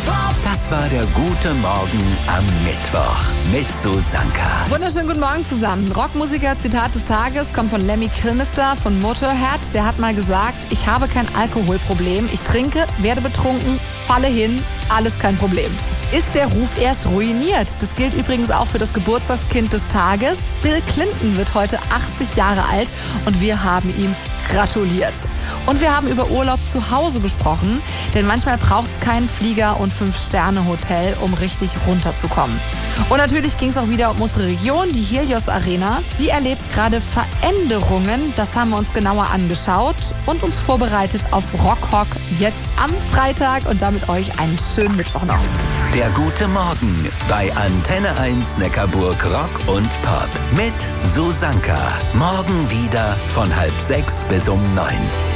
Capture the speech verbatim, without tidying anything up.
Das war der gute Morgen am Mittwoch mit Susanka. Wunderschönen guten Morgen zusammen. Rockmusiker, Zitat des Tages, kommt von Lemmy Kilmister von Motorhead. Der hat mal gesagt, ich habe kein Alkoholproblem. Ich trinke, werde betrunken, falle hin, alles kein Problem. Ist der Ruf erst ruiniert? Das gilt übrigens auch für das Geburtstagskind des Tages. Bill Clinton wird heute achtzig Jahre alt und wir haben ihm gratuliert. Und wir haben über Urlaub zu Hause gesprochen, denn manchmal braucht es keinen Flieger und Fünf-Sterne-Hotel, um richtig runterzukommen. Und natürlich ging es auch wieder um unsere Region, die Helios Arena. Die erlebt gerade Veränderungen, das haben wir uns genauer angeschaut und uns vorbereitet auf Rockhock jetzt am Freitag und damit euch einen schönen Mittwoch noch. Der gute Morgen bei Antenne eins Neckarburg Rock und Pop mit Susanka. Morgen wieder von halb sechs bis um neun.